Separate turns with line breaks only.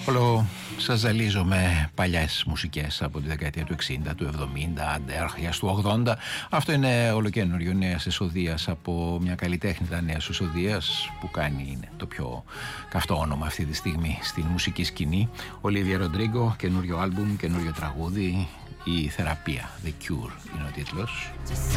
Όλο σας ζαλίζω με παλιές μουσικές από τη δεκαετία του 60, του 70, αρχές του 80. Αυτό είναι ολοκαίνουριο, νέας εσοδείας από μια καλλιτέχνητα νέας εσοδείας που κάνει, είναι το πιο καυτό όνομα αυτή τη στιγμή στην μουσική σκηνή. Ολίβια Ροντρίγκο, καινούριο άλμπουμ, καινούριο τραγούδι, η θεραπεία, The Cure είναι ο τίτλος.